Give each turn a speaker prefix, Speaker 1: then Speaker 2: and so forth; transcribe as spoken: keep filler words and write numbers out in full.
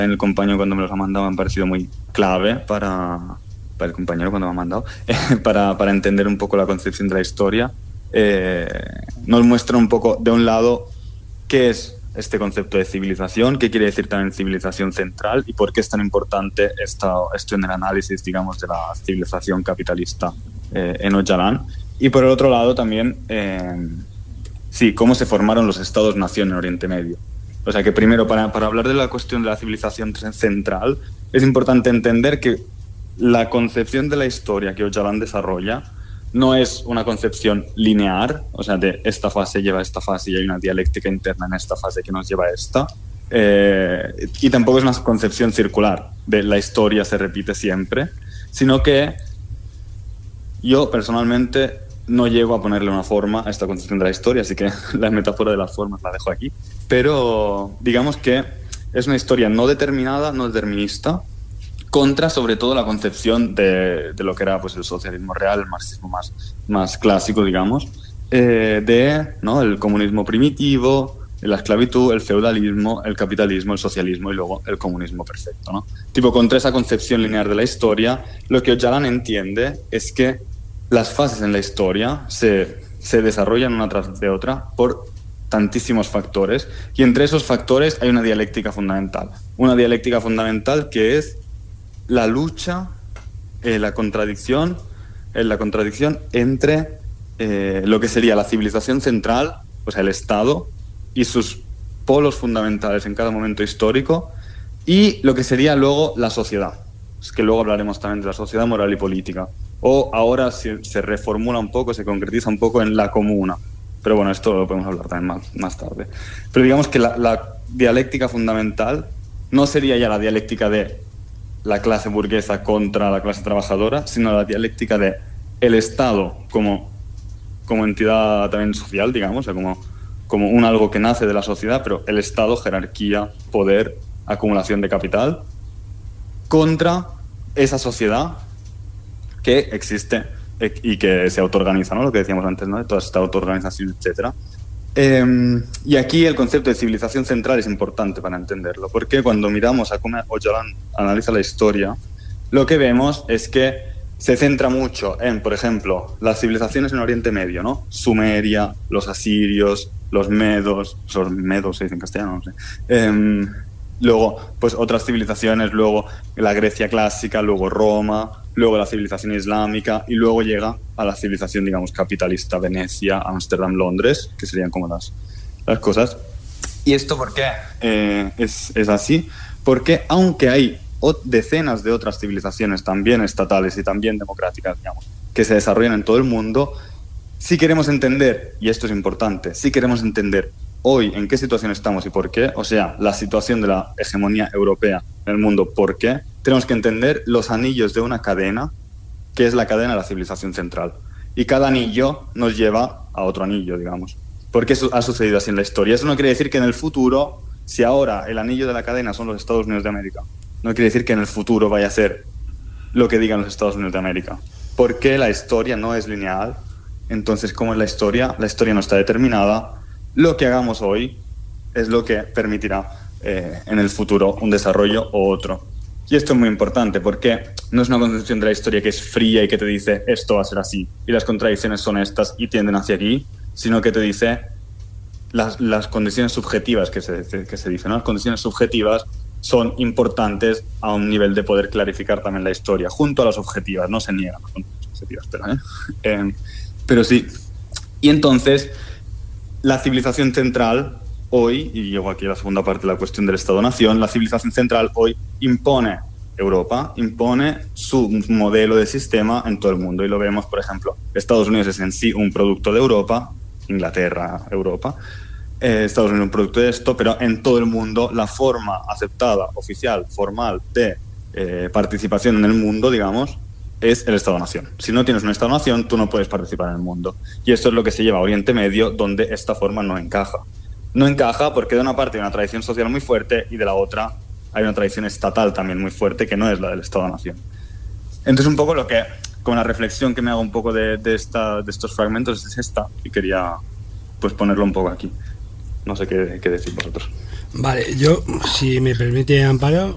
Speaker 1: el compañero cuando me los ha mandado me han parecido muy clave para, para el compañero cuando me ha mandado, eh, para, para entender un poco la concepción de la historia. Eh, nos muestra un poco, de un lado, qué es este concepto de civilización, qué quiere decir también civilización central y por qué es tan importante esta, esto en el análisis, digamos, de la civilización capitalista eh, en Öcalan. Y por el otro lado también, eh, sí, cómo se formaron los estados-nación en Oriente Medio. O sea que primero, para, para hablar de la cuestión de la civilización central, es importante entender que la concepción de la historia que Öcalan desarrolla no es una concepción lineal, o sea, de esta fase lleva a esta fase y hay una dialéctica interna en esta fase que nos lleva a esta, eh, y tampoco es una concepción circular, de la historia se repite siempre, sino que yo personalmente no llego a ponerle una forma a esta concepción de la historia, así que la metáfora de las formas la dejo aquí, pero digamos que es una historia no determinada, no determinista, contra sobre todo la concepción de, de lo que era pues el socialismo real, el marxismo más, más clásico, digamos, eh, de, ¿no?, el comunismo primitivo, la esclavitud, el feudalismo, el capitalismo, el socialismo y luego el comunismo perfecto, ¿no? Tipo, contra esa concepción lineal de la historia, lo que Öcalan entiende es que las fases en la historia se, se desarrollan una tras de otra por tantísimos factores y entre esos factores hay una dialéctica fundamental. Una dialéctica fundamental que es la lucha, eh, la contradicción, eh, la contradicción entre eh, lo que sería la civilización central, o sea, el Estado, y sus polos fundamentales en cada momento histórico, y lo que sería luego la sociedad. Es que luego hablaremos también de la sociedad moral y política. O ahora se, se reformula un poco, se concretiza un poco en la comuna. Pero bueno, esto lo podemos hablar también más, más tarde. Pero digamos que la, la dialéctica fundamental no sería ya la dialéctica de la clase burguesa contra la clase trabajadora, sino la dialéctica de el Estado como, como entidad también social, digamos, o sea, como, como un algo que nace de la sociedad, pero el Estado, jerarquía, poder, acumulación de capital, contra esa sociedad que existe y que se autoorganiza, ¿no? Lo que decíamos antes, ¿no? De toda esta autoorganización, etcétera. Eh, y aquí el concepto de civilización central es importante para entenderlo, porque cuando miramos a cómo Öcalan analiza la historia, lo que vemos es que se centra mucho en, por ejemplo, las civilizaciones en Oriente Medio, ¿no? Sumeria, los asirios, los medos, los medos se dice en castellano, no sé. Eh, luego, pues otras civilizaciones, luego la Grecia clásica, luego Roma, luego la civilización islámica y luego llega a la civilización, digamos, capitalista, Venecia, Ámsterdam, Londres, que serían como las, las cosas. ¿Y esto por qué eh, es, es así? Porque aunque hay decenas de otras civilizaciones también estatales y también democráticas, digamos, que se desarrollan en todo el mundo, si queremos entender, y esto es importante, si queremos entender hoy en qué situación estamos y por qué, o sea, la situación de la hegemonía europea en el mundo, ¿por qué? Tenemos que entender los anillos de una cadena, que es la cadena de la civilización central. Y cada anillo nos lleva a otro anillo, digamos. Porque eso ha sucedido así en la historia. Eso no quiere decir que en el futuro, si ahora el anillo de la cadena son los Estados Unidos de América, no quiere decir que en el futuro vaya a ser lo que digan los Estados Unidos de América. Porque la historia no es lineal. Entonces, como es la historia, la historia no está determinada. Lo que hagamos hoy es lo que permitirá eh, en el futuro un desarrollo u otro. Y esto es muy importante porque no es una concepción de la historia que es fría y que te dice esto va a ser así y las contradicciones son estas y tienden hacia aquí, sino que te dice las, las condiciones subjetivas que se, que se dicen, ¿no? Las condiciones subjetivas son importantes a un nivel de poder clarificar también la historia, junto a las objetivas, no se niegan las condiciones objetivas, pero, ¿eh? Eh, pero sí. Y entonces, la civilización central hoy, y llego aquí a la segunda parte de la cuestión del Estado-Nación, la civilización central hoy impone Europa, impone su modelo de sistema en todo el mundo. Y lo vemos, por ejemplo, Estados Unidos es en sí un producto de Europa, Inglaterra, Europa, eh, Estados Unidos es un producto de esto, pero en todo el mundo la forma aceptada, oficial, formal de eh, participación en el mundo, digamos, es el Estado-Nación. Si no tienes un Estado-Nación, tú no puedes participar en el mundo. Y esto es lo que se lleva a Oriente Medio, donde esta forma no encaja. No encaja porque de una parte hay una tradición social muy fuerte y de la otra hay una tradición estatal también muy fuerte que no es la del Estado-Nación. Entonces un poco lo que, con la reflexión que me hago un poco de, de, esta, de estos fragmentos es esta y quería pues ponerlo un poco aquí. No sé qué, qué decir vosotros.
Speaker 2: Vale, yo, si me permite, Amparo,